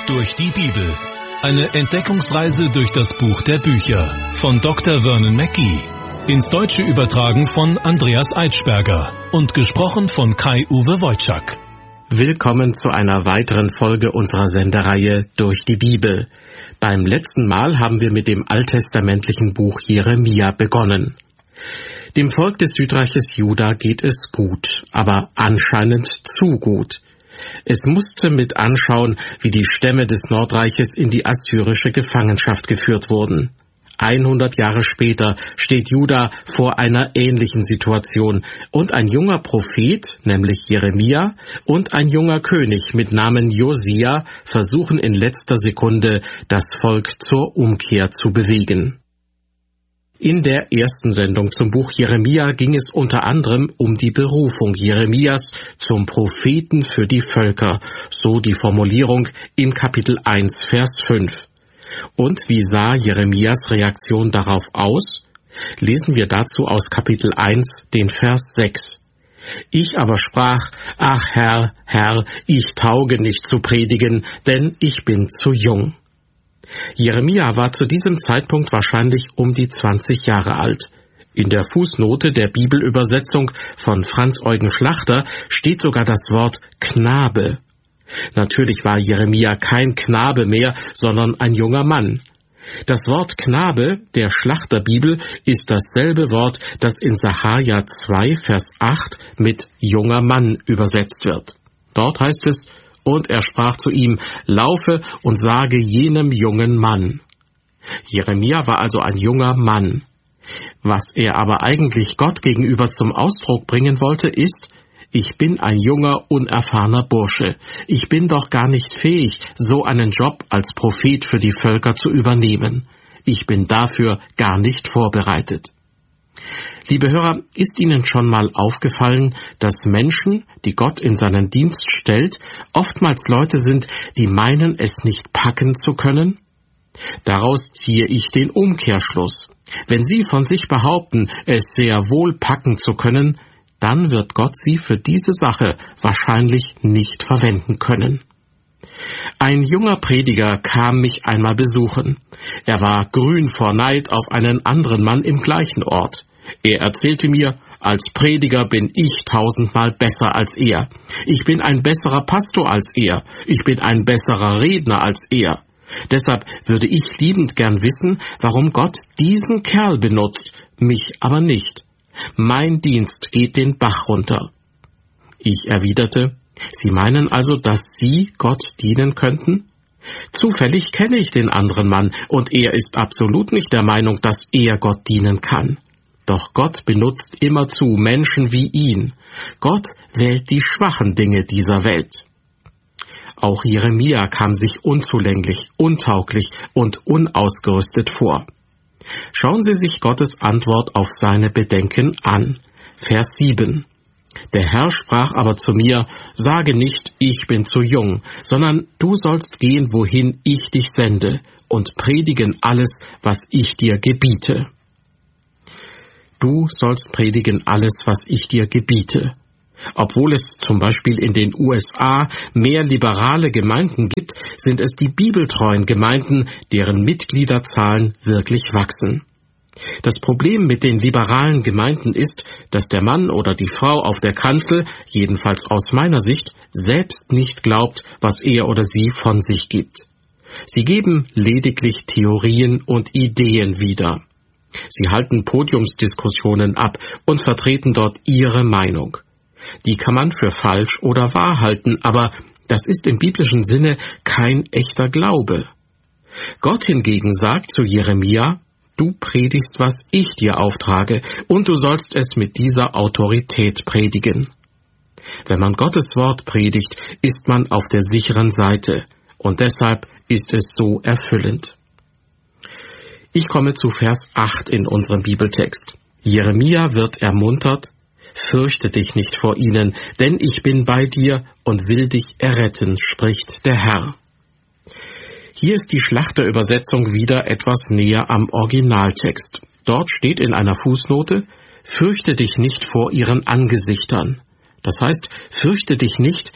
Durch die Bibel. Eine Entdeckungsreise durch das Buch der Bücher von Dr. Vernon Mackey. Ins Deutsche übertragen von Andreas Eitschberger und gesprochen von Kai-Uwe Wojczak. Willkommen zu einer weiteren Folge unserer Sendereihe Durch die Bibel. Beim letzten Mal haben wir mit dem alttestamentlichen Buch Jeremia begonnen. Dem Volk des Südreiches Juda geht es gut, aber anscheinend zu gut. Es musste mit anschauen, wie die Stämme des Nordreiches in die assyrische Gefangenschaft geführt wurden. 100 Jahre später steht Juda vor einer ähnlichen Situation und ein junger Prophet, nämlich Jeremia, und ein junger König mit Namen Josia versuchen in letzter Sekunde, das Volk zur Umkehr zu bewegen. In der ersten Sendung zum Buch Jeremia ging es unter anderem um die Berufung Jeremias zum Propheten für die Völker, so die Formulierung in Kapitel 1, Vers 5. Und wie sah Jeremias Reaktion darauf aus? Lesen wir dazu aus Kapitel 1, den Vers 6. Ich aber sprach, ach Herr, Herr, ich tauge nicht zu predigen, denn ich bin zu jung. Jeremia war zu diesem Zeitpunkt wahrscheinlich um die 20 Jahre alt. In der Fußnote der Bibelübersetzung von Franz Eugen Schlachter steht sogar das Wort Knabe. Natürlich war Jeremia kein Knabe mehr, sondern ein junger Mann. Das Wort Knabe der Schlachterbibel ist dasselbe Wort, das in Sacharja 2, Vers 8 mit junger Mann übersetzt wird. Dort heißt es, und er sprach zu ihm, laufe und sage jenem jungen Mann. Jeremia war also ein junger Mann. Was er aber eigentlich Gott gegenüber zum Ausdruck bringen wollte, ist, ich bin ein junger, unerfahrener Bursche. Ich bin doch gar nicht fähig, so einen Job als Prophet für die Völker zu übernehmen. Ich bin dafür gar nicht vorbereitet. Liebe Hörer, ist Ihnen schon mal aufgefallen, dass Menschen, die Gott in seinen Dienst stellt, oftmals Leute sind, die meinen, es nicht packen zu können? Daraus ziehe ich den Umkehrschluss. Wenn sie von sich behaupten, es sehr wohl packen zu können, dann wird Gott sie für diese Sache wahrscheinlich nicht verwenden können. Ein junger Prediger kam mich einmal besuchen. Er war grün vor Neid auf einen anderen Mann im gleichen Ort. Er erzählte mir, als Prediger bin ich 1000-mal besser als er. Ich bin ein besserer Pastor als er. Ich bin ein besserer Redner als er. Deshalb würde ich liebend gern wissen, warum Gott diesen Kerl benutzt, mich aber nicht. Mein Dienst geht den Bach runter. Ich erwiderte, Sie meinen also, dass Sie Gott dienen könnten? Zufällig kenne ich den anderen Mann, und er ist absolut nicht der Meinung, dass er Gott dienen kann. Doch Gott benutzt immerzu Menschen wie ihn. Gott wählt die schwachen Dinge dieser Welt. Auch Jeremia kam sich unzulänglich, untauglich und unausgerüstet vor. Schauen Sie sich Gottes Antwort auf seine Bedenken an. Vers 7. Der Herr sprach aber zu mir, sage nicht, ich bin zu jung, sondern du sollst gehen, wohin ich dich sende, und predigen alles, was ich dir gebiete. Du sollst predigen alles, was ich dir gebiete. Obwohl es zum Beispiel in den USA mehr liberale Gemeinden gibt, sind es die bibeltreuen Gemeinden, deren Mitgliederzahlen wirklich wachsen. Das Problem mit den liberalen Gemeinden ist, dass der Mann oder die Frau auf der Kanzel, jedenfalls aus meiner Sicht, selbst nicht glaubt, was er oder sie von sich gibt. Sie geben lediglich Theorien und Ideen wieder. Sie halten Podiumsdiskussionen ab und vertreten dort ihre Meinung. Die kann man für falsch oder wahr halten, aber das ist im biblischen Sinne kein echter Glaube. Gott hingegen sagt zu Jeremia, du predigst, was ich dir auftrage, und du sollst es mit dieser Autorität predigen. Wenn man Gottes Wort predigt, ist man auf der sicheren Seite, und deshalb ist es so erfüllend. Ich komme zu Vers 8 in unserem Bibeltext. Jeremia wird ermuntert, fürchte dich nicht vor ihnen, denn ich bin bei dir und will dich erretten, spricht der Herr. Hier ist die Schlachterübersetzung wieder etwas näher am Originaltext. Dort steht in einer Fußnote, fürchte dich nicht vor ihren Angesichtern. Das heißt, fürchte dich nicht,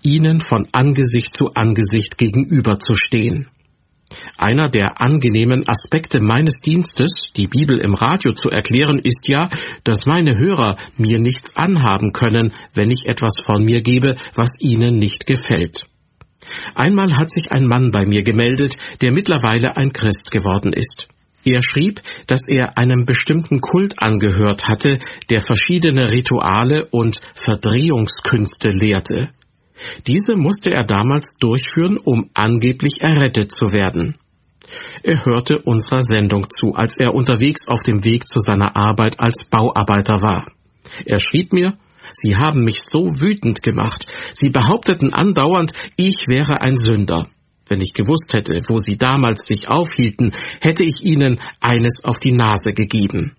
ihnen von Angesicht zu Angesicht gegenüberzustehen. Einer der angenehmen Aspekte meines Dienstes, die Bibel im Radio zu erklären, ist ja, dass meine Hörer mir nichts anhaben können, wenn ich etwas von mir gebe, was ihnen nicht gefällt. Einmal hat sich ein Mann bei mir gemeldet, der mittlerweile ein Christ geworden ist. Er schrieb, dass er einem bestimmten Kult angehört hatte, der verschiedene Rituale und Verdrehungskünste lehrte. Diese musste er damals durchführen, um angeblich errettet zu werden. Er hörte unserer Sendung zu, als er unterwegs auf dem Weg zu seiner Arbeit als Bauarbeiter war. Er schrieb mir: Sie haben mich so wütend gemacht. Sie behaupteten andauernd, ich wäre ein Sünder. Wenn ich gewusst hätte, wo Sie damals sich aufhielten, hätte ich Ihnen eines auf die Nase gegeben.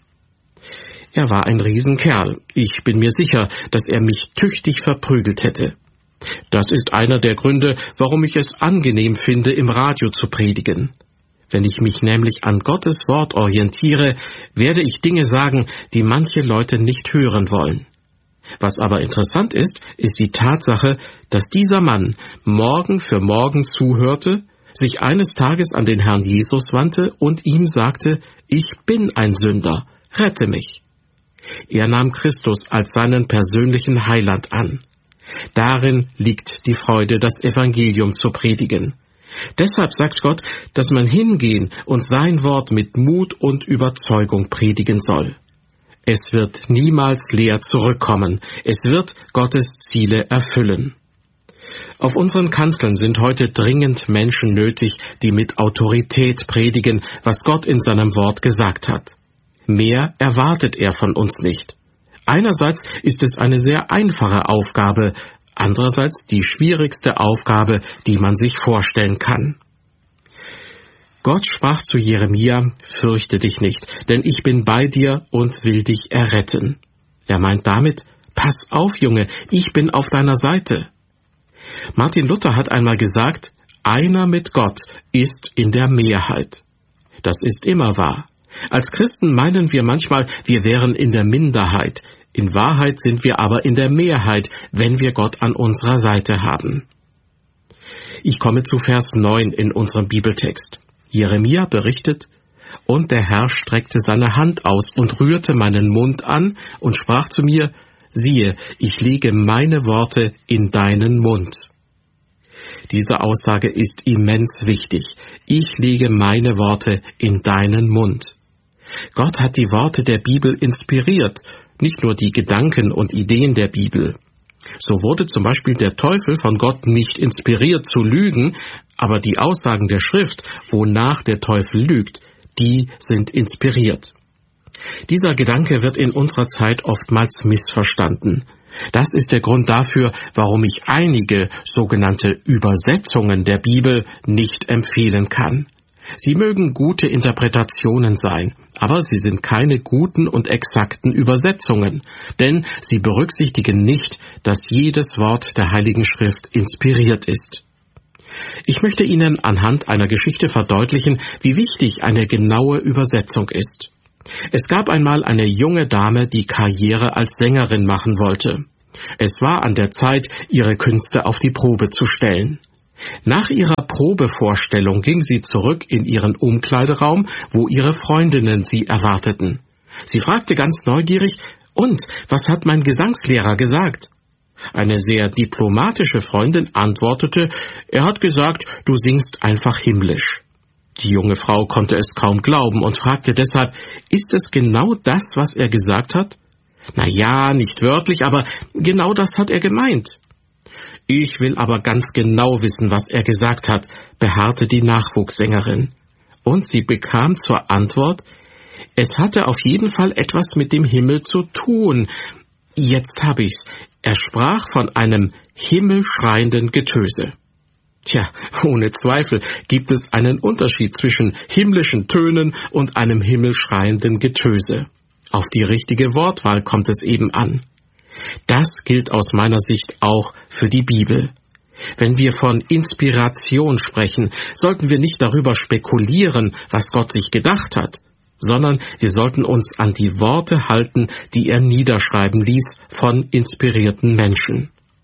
Er war ein Riesenkerl. Ich bin mir sicher, dass er mich tüchtig verprügelt hätte. Das ist einer der Gründe, warum ich es angenehm finde, im Radio zu predigen. Wenn ich mich nämlich an Gottes Wort orientiere, werde ich Dinge sagen, die manche Leute nicht hören wollen. Was aber interessant ist, ist die Tatsache, dass dieser Mann Morgen für Morgen zuhörte, sich eines Tages an den Herrn Jesus wandte und ihm sagte: Ich bin ein Sünder, rette mich. Er nahm Christus als seinen persönlichen Heiland an. Darin liegt die Freude, das Evangelium zu predigen. Deshalb sagt Gott, dass man hingehen und sein Wort mit Mut und Überzeugung predigen soll. Es wird niemals leer zurückkommen. Es wird Gottes Ziele erfüllen. Auf unseren Kanzeln sind heute dringend Menschen nötig, die mit Autorität predigen, was Gott in seinem Wort gesagt hat. Mehr erwartet er von uns nicht. Einerseits ist es eine sehr einfache Aufgabe, andererseits die schwierigste Aufgabe, die man sich vorstellen kann. Gott sprach zu Jeremia: Fürchte dich nicht, denn ich bin bei dir und will dich erretten. Er meint damit: Pass auf, Junge, ich bin auf deiner Seite. Martin Luther hat einmal gesagt: Einer mit Gott ist in der Mehrheit. Das ist immer wahr. Als Christen meinen wir manchmal, wir wären in der Minderheit. In Wahrheit sind wir aber in der Mehrheit, wenn wir Gott an unserer Seite haben. Ich komme zu Vers 9 in unserem Bibeltext. Jeremia berichtet: Und der Herr streckte seine Hand aus und rührte meinen Mund an und sprach zu mir: Siehe, ich lege meine Worte in deinen Mund. Diese Aussage ist immens wichtig. Ich lege meine Worte in deinen Mund. Gott hat die Worte der Bibel inspiriert, nicht nur die Gedanken und Ideen der Bibel. So wurde zum Beispiel der Teufel von Gott nicht inspiriert zu lügen, aber die Aussagen der Schrift, wonach der Teufel lügt, die sind inspiriert. Dieser Gedanke wird in unserer Zeit oftmals missverstanden. Das ist der Grund dafür, warum ich einige sogenannte Übersetzungen der Bibel nicht empfehlen kann. Sie mögen gute Interpretationen sein, aber sie sind keine guten und exakten Übersetzungen, denn sie berücksichtigen nicht, dass jedes Wort der Heiligen Schrift inspiriert ist. Ich möchte Ihnen anhand einer Geschichte verdeutlichen, wie wichtig eine genaue Übersetzung ist. Es gab einmal eine junge Dame, die Karriere als Sängerin machen wollte. Es war an der Zeit, ihre Künste auf die Probe zu stellen. Nach ihrer Probevorstellung ging sie zurück in ihren Umkleideraum, wo ihre Freundinnen sie erwarteten. Sie fragte ganz neugierig: Und, was hat mein Gesangslehrer gesagt? Eine sehr diplomatische Freundin antwortete: Er hat gesagt, du singst einfach himmlisch. Die junge Frau konnte es kaum glauben und fragte deshalb: Ist es genau das, was er gesagt hat? Na ja, nicht wörtlich, aber genau das hat er gemeint. Ich will aber ganz genau wissen, was er gesagt hat, beharrte die Nachwuchssängerin. Und sie bekam zur Antwort: Es hatte auf jeden Fall etwas mit dem Himmel zu tun. Jetzt hab ich's. Er sprach von einem himmelschreienden Getöse. Tja, ohne Zweifel gibt es einen Unterschied zwischen himmlischen Tönen und einem himmelschreienden Getöse. Auf die richtige Wortwahl kommt es eben an. Das gilt aus meiner Sicht auch für die Bibel. Wenn wir von Inspiration sprechen, sollten wir nicht darüber spekulieren, was Gott sich gedacht hat, sondern wir sollten uns an die Worte halten, die er niederschreiben ließ von inspirierten Menschen.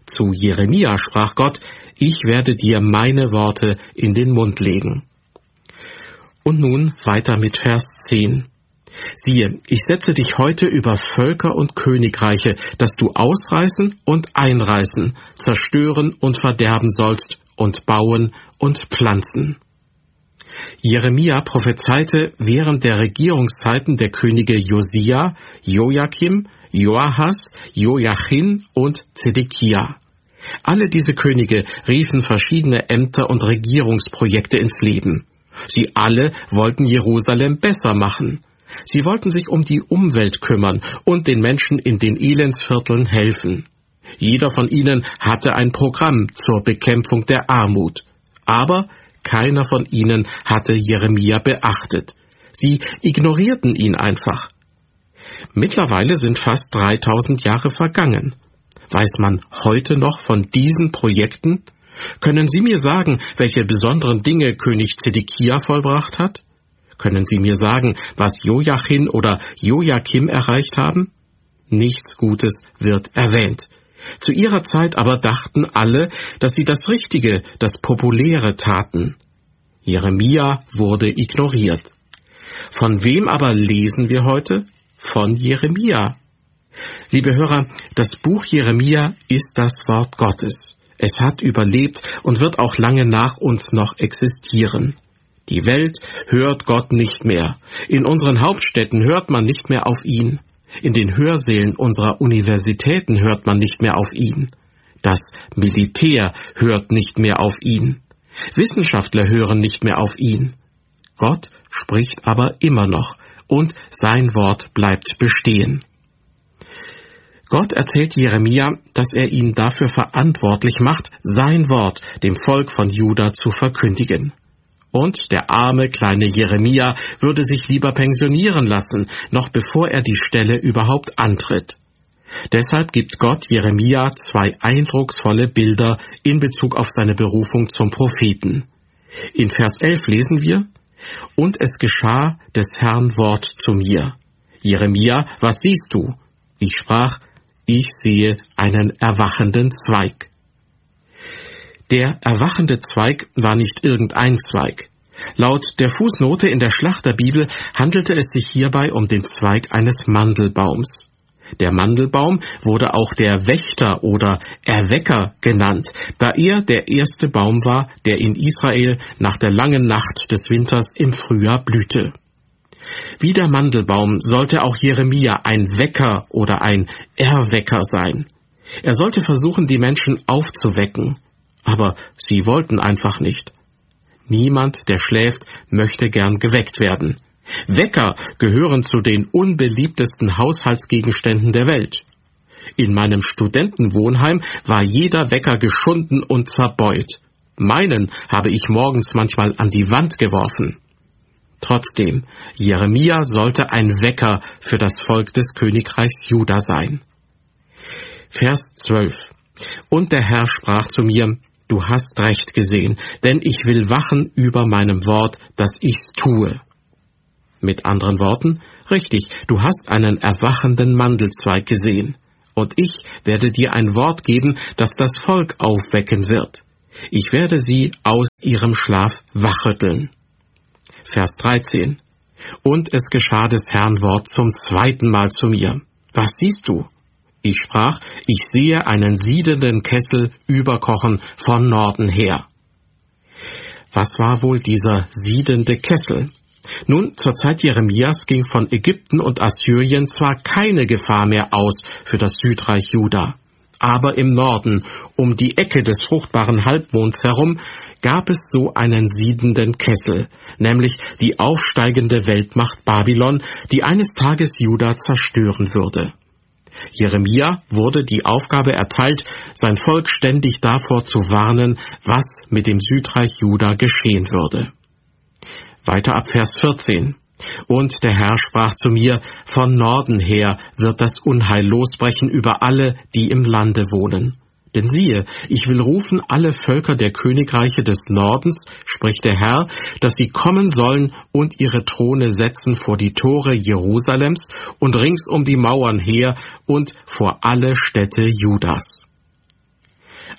Zu Jeremia sprach Gott: Ich werde dir meine Worte in den Mund legen. Und nun weiter mit Vers 10. Siehe, ich setze dich heute über Völker und Königreiche, dass du ausreißen und einreißen, zerstören und verderben sollst und bauen und pflanzen. Jeremia prophezeite während der Regierungszeiten der Könige Josia, Joachim, Joachas, Joachim und Zedekia. Alle diese Könige riefen verschiedene Ämter und Regierungsprojekte ins Leben. Sie alle wollten Jerusalem besser machen. Sie wollten sich um die Umwelt kümmern und den Menschen in den Elendsvierteln helfen. Jeder von ihnen hatte ein Programm zur Bekämpfung der Armut. Aber keiner von ihnen hatte Jeremia beachtet. Sie ignorierten ihn einfach. Mittlerweile sind fast 3000 Jahre vergangen. Weiß man heute noch von diesen Projekten? Können Sie mir sagen, welche besonderen Dinge König Zedekia vollbracht hat? Können Sie mir sagen, was Joachim oder Joachim erreicht haben? Nichts Gutes wird erwähnt. Zu ihrer Zeit aber dachten alle, dass sie das Richtige, das Populäre taten. Jeremia wurde ignoriert. Von wem aber lesen wir heute? Von Jeremia. Liebe Hörer, das Buch Jeremia ist das Wort Gottes. Es hat überlebt und wird auch lange nach uns noch existieren. Die Welt hört Gott nicht mehr. In unseren Hauptstädten hört man nicht mehr auf ihn. In den Hörsälen unserer Universitäten hört man nicht mehr auf ihn. Das Militär hört nicht mehr auf ihn. Wissenschaftler hören nicht mehr auf ihn. Gott spricht aber immer noch und sein Wort bleibt bestehen. Gott erzählt Jeremia, dass er ihn dafür verantwortlich macht, sein Wort dem Volk von Juda zu verkündigen. Und der arme kleine Jeremia würde sich lieber pensionieren lassen, noch bevor er die Stelle überhaupt antritt. Deshalb gibt Gott Jeremia 2 eindrucksvolle Bilder in Bezug auf seine Berufung zum Propheten. In Vers 11 lesen wir: Und es geschah des Herrn Wort zu mir: Jeremia, was siehst du? Ich sprach: Ich sehe einen erwachenden Zweig. Der erwachende Zweig war nicht irgendein Zweig. Laut der Fußnote in der Schlachterbibel handelte es sich hierbei um den Zweig eines Mandelbaums. Der Mandelbaum wurde auch der Wächter oder Erwecker genannt, da er der erste Baum war, der in Israel nach der langen Nacht des Winters im Frühjahr blühte. Wie der Mandelbaum sollte auch Jeremia ein Wecker oder ein Erwecker sein. Er sollte versuchen, die Menschen aufzuwecken. Aber sie wollten einfach nicht. Niemand, der schläft, möchte gern geweckt werden. Wecker gehören zu den unbeliebtesten Haushaltsgegenständen der Welt. In meinem Studentenwohnheim war jeder Wecker geschunden und verbeult. Meinen habe ich morgens manchmal an die Wand geworfen. Trotzdem, Jeremia sollte ein Wecker für das Volk des Königreichs Juda sein. Vers 12. Und der Herr sprach zu mir: Du hast recht gesehen, denn ich will wachen über meinem Wort, dass ich's tue. Mit anderen Worten, richtig, du hast einen erwachenden Mandelzweig gesehen. Und ich werde dir ein Wort geben, das das Volk aufwecken wird. Ich werde sie aus ihrem Schlaf wachrütteln. Vers 13. Und es geschah des Herrn Wort zum 2. Mal zu mir: Was siehst du? Ich sprach: Ich sehe einen siedenden Kessel überkochen von Norden her. Was war wohl dieser siedende Kessel? Nun, zur Zeit Jeremias ging von Ägypten und Assyrien zwar keine Gefahr mehr aus für das Südreich Juda, aber im Norden, um die Ecke des fruchtbaren Halbmonds herum, gab es so einen siedenden Kessel, nämlich die aufsteigende Weltmacht Babylon, die eines Tages Juda zerstören würde. Jeremia wurde die Aufgabe erteilt, sein Volk ständig davor zu warnen, was mit dem Südreich Juda geschehen würde. Weiter ab Vers 14. Und der Herr sprach zu mir: Von Norden her wird das Unheil losbrechen über alle, die im Lande wohnen. Denn siehe, ich will rufen alle Völker der Königreiche des Nordens, spricht der Herr, dass sie kommen sollen und ihre Throne setzen vor die Tore Jerusalems und rings um die Mauern her und vor alle Städte Judas.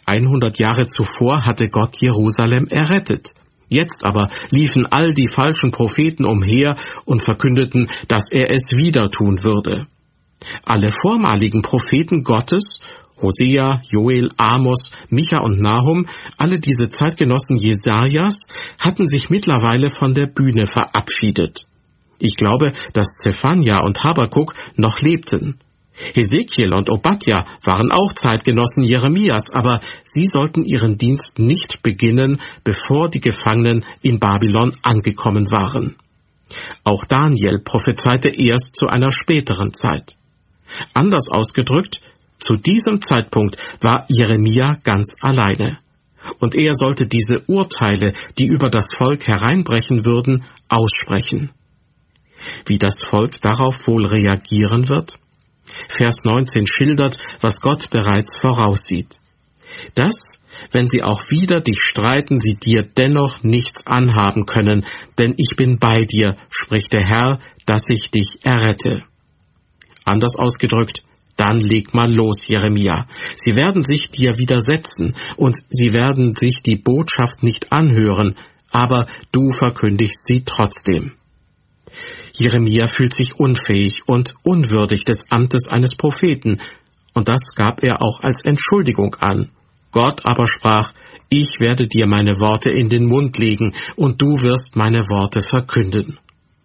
100 Jahre zuvor hatte Gott Jerusalem errettet. Jetzt aber liefen all die falschen Propheten umher und verkündeten, dass er es wieder tun würde. Alle vormaligen Propheten Gottes, Hosea, Joel, Amos, Micha und Nahum, alle diese Zeitgenossen Jesajas, hatten sich mittlerweile von der Bühne verabschiedet. Ich glaube, dass Zephania und Habakuk noch lebten. Hesekiel und Obadja waren auch Zeitgenossen Jeremias, aber sie sollten ihren Dienst nicht beginnen, bevor die Gefangenen in Babylon angekommen waren. Auch Daniel prophezeite erst zu einer späteren Zeit. Anders ausgedrückt, zu diesem Zeitpunkt war Jeremia ganz alleine. Und er sollte diese Urteile, die über das Volk hereinbrechen würden, aussprechen. Wie das Volk darauf wohl reagieren wird? Vers 19 schildert, was Gott bereits voraussieht. Dass, wenn sie auch wider dich streiten, sie dir dennoch nichts anhaben können, denn ich bin bei dir, spricht der Herr, dass ich dich errette. Anders ausgedrückt, dann leg mal los, Jeremia. Sie werden sich dir widersetzen und sie werden sich die Botschaft nicht anhören, aber du verkündigst sie trotzdem. Jeremia fühlt sich unfähig und unwürdig des Amtes eines Propheten, und das gab er auch als Entschuldigung an. Gott aber sprach, ich werde dir meine Worte in den Mund legen, und du wirst meine Worte verkünden.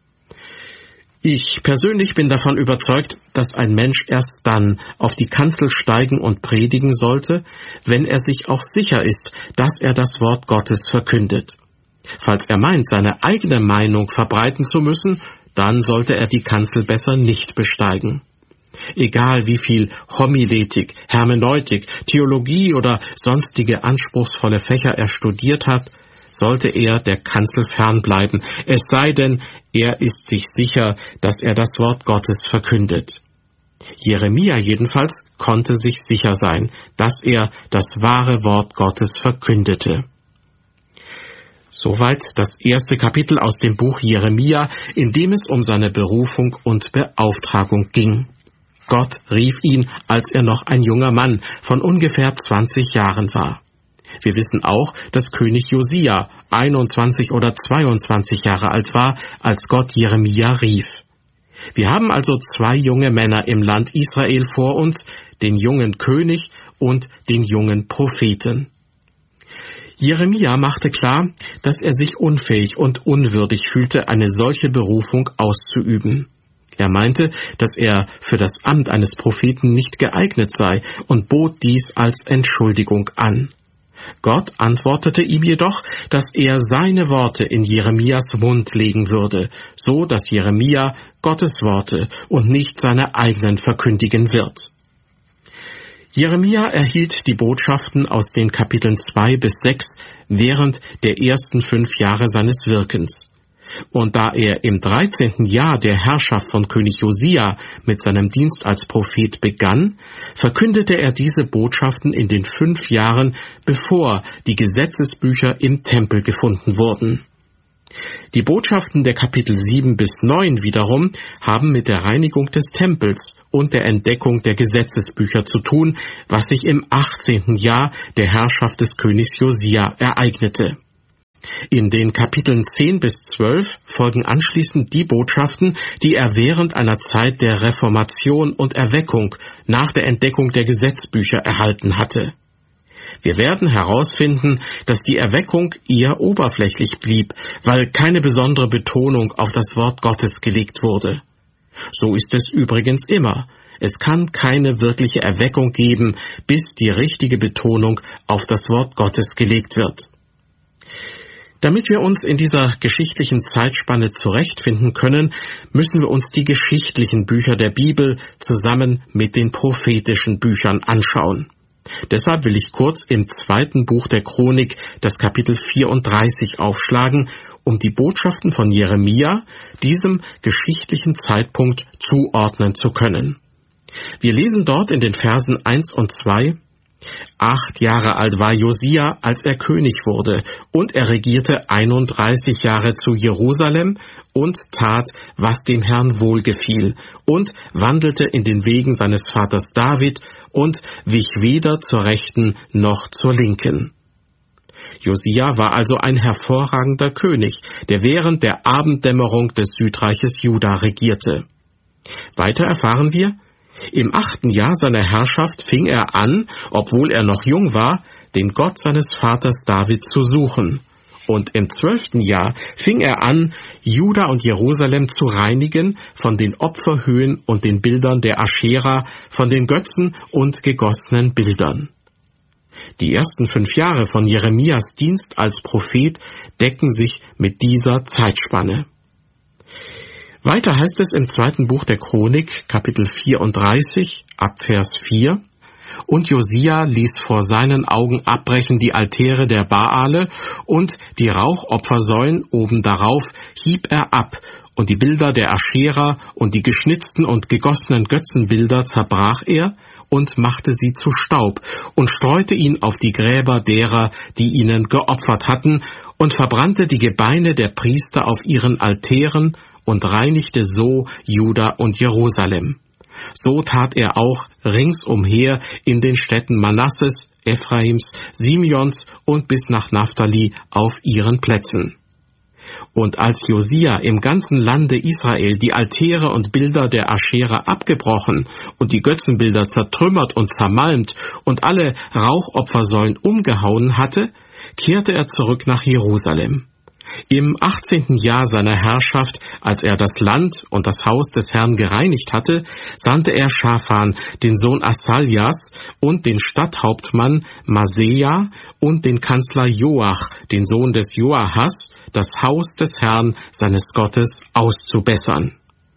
Ich persönlich bin davon überzeugt, dass ein Mensch erst dann auf die Kanzel steigen und predigen sollte, wenn er sich auch sicher ist, dass er das Wort Gottes verkündet. Falls er meint, seine eigene Meinung verbreiten zu müssen, dann sollte er die Kanzel besser nicht besteigen. Egal wie viel Homiletik, Hermeneutik, Theologie oder sonstige anspruchsvolle Fächer er studiert hat, sollte er der Kanzel fernbleiben, es sei denn, er ist sich sicher, dass er das Wort Gottes verkündet. Jeremia jedenfalls konnte sich sicher sein, dass er das wahre Wort Gottes verkündete. Soweit das erste Kapitel aus dem Buch Jeremia, in dem es um seine Berufung und Beauftragung ging. Gott rief ihn, als er noch ein junger Mann von ungefähr 20 Jahren war. Wir wissen auch, dass König Josia 21 oder 22 Jahre alt war, als Gott Jeremia rief. Wir haben also zwei junge Männer im Land Israel vor uns, den jungen König und den jungen Propheten. Jeremia machte klar, dass er sich unfähig und unwürdig fühlte, eine solche Berufung auszuüben. Er meinte, dass er für das Amt eines Propheten nicht geeignet sei und bot dies als Entschuldigung an. Gott antwortete ihm jedoch, dass er seine Worte in Jeremias Mund legen würde, so dass Jeremia Gottes Worte und nicht seine eigenen verkündigen wird. Jeremia erhielt die Botschaften aus den Kapiteln 2 bis 6 während der ersten 5 Jahre seines Wirkens. Und da er im 13. Jahr der Herrschaft von König Josia mit seinem Dienst als Prophet begann, verkündete er diese Botschaften in den 5 Jahren, bevor die Gesetzesbücher im Tempel gefunden wurden. Die Botschaften der Kapitel 7 bis 9 wiederum haben mit der Reinigung des Tempels und der Entdeckung der Gesetzesbücher zu tun, was sich im 18. Jahr der Herrschaft des Königs Josia ereignete. In den Kapiteln 10 bis 12 folgen anschließend die Botschaften, die er während einer Zeit der Reformation und Erweckung nach der Entdeckung der Gesetzbücher erhalten hatte. Wir werden herausfinden, dass die Erweckung eher oberflächlich blieb, weil keine besondere Betonung auf das Wort Gottes gelegt wurde. So ist es übrigens immer. Es kann keine wirkliche Erweckung geben, bis die richtige Betonung auf das Wort Gottes gelegt wird. Damit wir uns in dieser geschichtlichen Zeitspanne zurechtfinden können, müssen wir uns die geschichtlichen Bücher der Bibel zusammen mit den prophetischen Büchern anschauen. Deshalb will ich kurz im 2. Buch der Chronik das Kapitel 34 aufschlagen, um die Botschaften von Jeremia diesem geschichtlichen Zeitpunkt zuordnen zu können. Wir lesen dort in den Versen 1 und 2: 8 Jahre alt war Josia, als er König wurde, und er regierte 31 Jahre zu Jerusalem und tat, was dem Herrn wohlgefiel, und wandelte in den Wegen seines Vaters David und wich weder zur Rechten noch zur Linken. Josia war also ein hervorragender König, der während der Abenddämmerung des Südreiches Juda regierte. Weiter erfahren wir: Im 8. Jahr seiner Herrschaft fing er an, obwohl er noch jung war, den Gott seines Vaters David zu suchen. Und im 12. Jahr fing er an, Juda und Jerusalem zu reinigen von den Opferhöhen und den Bildern der Aschera, von den Götzen und gegossenen Bildern. Die ersten 5 Jahre von Jeremias Dienst als Prophet decken sich mit dieser Zeitspanne. Weiter heißt es im 2. Buch der Chronik, Kapitel 34, Abvers 4, und Josia ließ vor seinen Augen abbrechen die Altäre der Baale und die Rauchopfersäulen oben darauf hieb er ab, und die Bilder der Aschera und die geschnitzten und gegossenen Götzenbilder zerbrach er und machte sie zu Staub und streute ihn auf die Gräber derer, die ihnen geopfert hatten, und verbrannte die Gebeine der Priester auf ihren Altären und reinigte so Juda und Jerusalem. So tat er auch ringsumher in den Städten Manasses, Ephraims, Simeons und bis nach Naphtali auf ihren Plätzen. Und als Josia im ganzen Lande Israel die Altäre und Bilder der Aschera abgebrochen und die Götzenbilder zertrümmert und zermalmt und alle Rauchopfersäulen umgehauen hatte, kehrte er zurück nach Jerusalem. Im 18. Jahr seiner Herrschaft, als er das Land und das Haus des Herrn gereinigt hatte, sandte er Schaphan, den Sohn Asaljas, und den Stadthauptmann Maseja und den Kanzler Joach, den Sohn des Joahas, das Haus des Herrn, seines Gottes, auszubessern.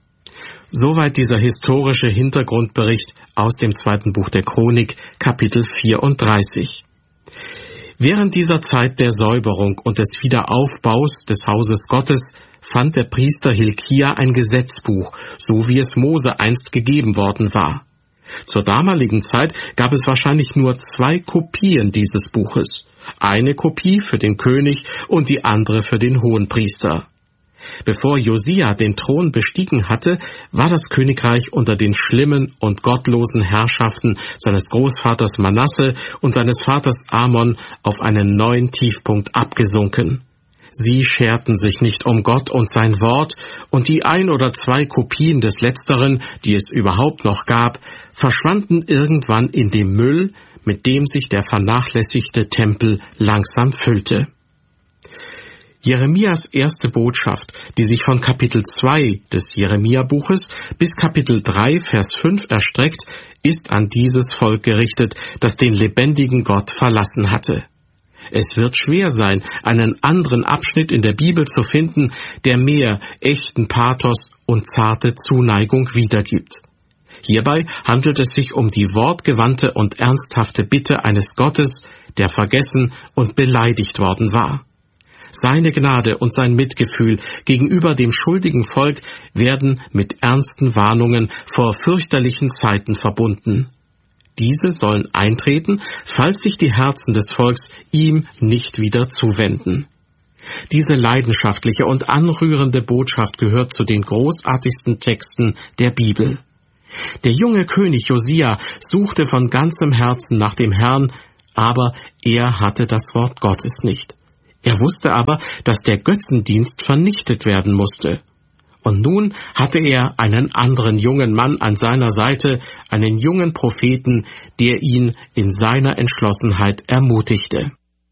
Soweit dieser historische Hintergrundbericht aus dem 2. Buch der Chronik, Kapitel 34. Während dieser Zeit der Säuberung und des Wiederaufbaus des Hauses Gottes fand der Priester Hilkia ein Gesetzbuch, so wie es Mose einst gegeben worden war. Zur damaligen Zeit gab es wahrscheinlich nur 2 Kopien dieses Buches. Eine Kopie für den König und die andere für den Hohenpriester. Bevor Josia den Thron bestiegen hatte, war das Königreich unter den schlimmen und gottlosen Herrschaften seines Großvaters Manasse und seines Vaters Amon auf einen neuen Tiefpunkt abgesunken. Sie scherten sich nicht um Gott und sein Wort, und die 1 oder 2 Kopien des Letzteren, die es überhaupt noch gab, verschwanden irgendwann in dem Müll, mit dem sich der vernachlässigte Tempel langsam füllte. Jeremias erste Botschaft, die sich von Kapitel 2 des Jeremia-Buches bis Kapitel 3, Vers 5 erstreckt, ist an dieses Volk gerichtet, das den lebendigen Gott verlassen hatte. Es wird schwer sein, einen anderen Abschnitt in der Bibel zu finden, der mehr echten Pathos und zarte Zuneigung wiedergibt. Hierbei handelt es sich um die wortgewandte und ernsthafte Bitte eines Gottes, der vergessen und beleidigt worden war. Seine Gnade und sein Mitgefühl gegenüber dem schuldigen Volk werden mit ernsten Warnungen vor fürchterlichen Zeiten verbunden. Diese sollen eintreten, falls sich die Herzen des Volks ihm nicht wieder zuwenden. Diese leidenschaftliche und anrührende Botschaft gehört zu den großartigsten Texten der Bibel. Der junge König Josia suchte von ganzem Herzen nach dem Herrn, aber er hatte das Wort Gottes nicht. Er wusste aber, dass der Götzendienst vernichtet werden musste. Und nun hatte er einen anderen jungen Mann an seiner Seite, einen jungen Propheten, der ihn in seiner Entschlossenheit ermutigte.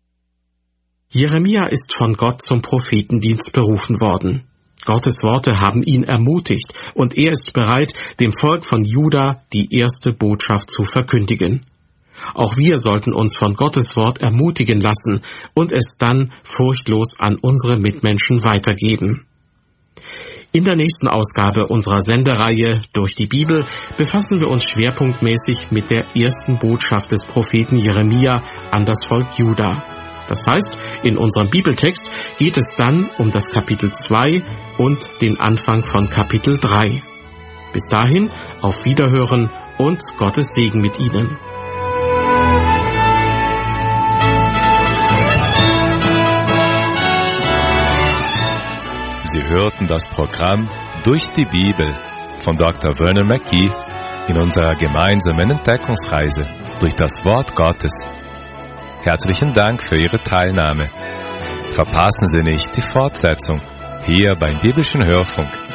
Jeremia ist von Gott zum Prophetendienst berufen worden. Gottes Worte haben ihn ermutigt, und er ist bereit, dem Volk von Juda die erste Botschaft zu verkündigen. Auch wir sollten uns von Gottes Wort ermutigen lassen und es dann furchtlos an unsere Mitmenschen weitergeben. In der nächsten Ausgabe unserer Sendereihe Durch die Bibel befassen wir uns schwerpunktmäßig mit der ersten Botschaft des Propheten Jeremia an das Volk Juda. Das heißt, in unserem Bibeltext geht es dann um das Kapitel 2 und den Anfang von Kapitel 3. Bis dahin, auf Wiederhören und Gottes Segen mit Ihnen. hörten das Programm Durch die Bibel von Dr. Vernon Mackey in unserer gemeinsamen Entdeckungsreise durch das Wort Gottes. Herzlichen Dank für Ihre Teilnahme. Verpassen Sie nicht die Fortsetzung hier beim Biblischen Hörfunk.